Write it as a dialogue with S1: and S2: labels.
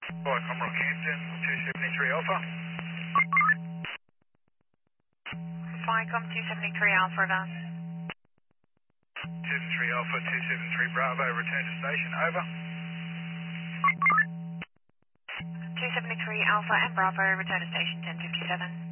S1: Right, I'm Rockhampton, 273 Alpha.
S2: Flycom 273 Alpha advance.
S1: 273 Alpha, 273 Bravo, return to station, over.
S2: 273 Alpha and Bravo, return to station 1057.